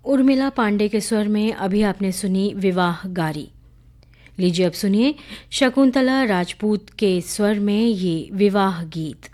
उर्मिला पांडे के स्वर में अभी आपने सुनी विवाह गारी। लीजिए अब सुनिए शकुंतला राजपूत के स्वर में ये विवाह गीत।